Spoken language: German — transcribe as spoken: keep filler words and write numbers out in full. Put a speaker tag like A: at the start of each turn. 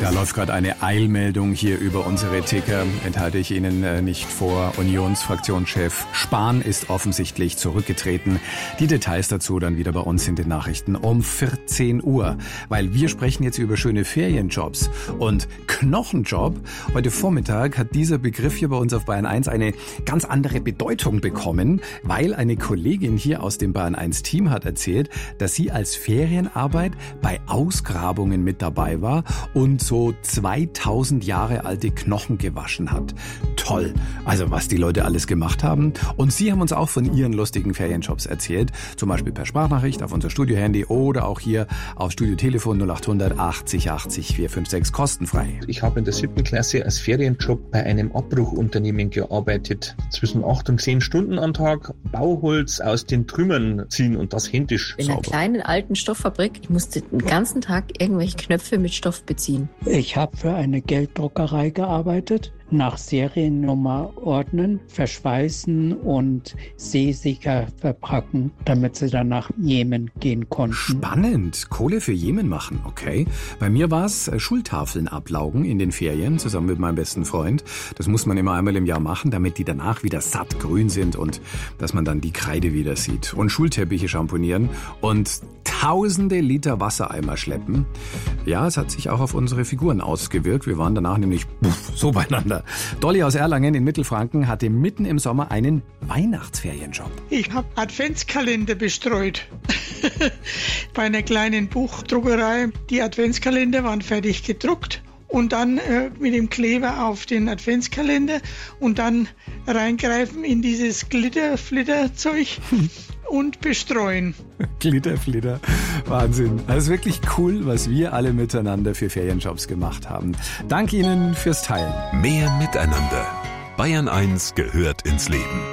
A: Da läuft gerade eine Eilmeldung hier über unsere Ticker. Enthalte ich Ihnen äh, nicht vor. Unionsfraktionschef Spahn ist offensichtlich zurückgetreten. Die Details dazu dann wieder bei uns in den Nachrichten um vierzehn Uhr. Weil wir sprechen jetzt über schöne Ferienjobs und Knochenjob. Heute Vormittag hat dieser Begriff hier bei uns auf Bayern eins eine ganz andere Bedeutung bekommen, weil eine Kollegin hier aus dem Bayern eins Team hat erzählt, dass sie als Ferienarbeit bei Ausgrabungen mit dabei war und so zweitausend Jahre alte Knochen gewaschen hat. Toll. Also was die Leute alles gemacht haben. Und Sie haben uns auch von Ihren lustigen Ferienjobs erzählt. Zum Beispiel per Sprachnachricht auf unser Studiohandy oder auch hier auf Studiotelefon null acht hundert achtzig achtzig vier fünf sechs kostenfrei.
B: Ich habe in der siebten Klasse als Ferienjob bei einem Abbruchunternehmen gearbeitet. Zwischen acht und zehn Stunden am Tag Bauholz aus den Trümmern ziehen und das händisch
C: in
B: sauber.
C: einer kleinen alten Stofffabrik. Ich musste den ganzen Tag irgendwelche Knöpfe mit Stoff beziehen.
D: Ich habe für eine Gelddruckerei gearbeitet, nach Seriennummer ordnen, verschweißen und seesicher verpacken, damit sie dann nach Jemen gehen konnten.
A: Spannend. Kohle für Jemen machen, okay. Bei mir war es Schultafeln ablaugen in den Ferien, zusammen mit meinem besten Freund. Das muss man immer einmal im Jahr machen, damit die danach wieder satt grün sind und dass man dann die Kreide wieder sieht. Und Schulteppiche schamponieren und tausende Liter Wassereimer schleppen. Ja, es hat sich auch auf unsere Figuren ausgewirkt. Wir waren danach nämlich puff, so beieinander. Dolly aus Erlangen in Mittelfranken hatte mitten im Sommer einen Weihnachtsferienjob.
E: Ich habe Adventskalender bestreut. Bei einer kleinen Buchdruckerei. Die Adventskalender waren fertig gedruckt. Und dann äh, mit dem Kleber auf den Adventskalender und dann reingreifen in dieses Glitter-Flitter-Zeug und bestreuen.
A: Glitter-Flitter, Wahnsinn. Also wirklich cool, was wir alle miteinander für Ferienjobs gemacht haben. Danke Ihnen fürs Teilen.
F: Mehr Miteinander. Bayern eins gehört ins Leben.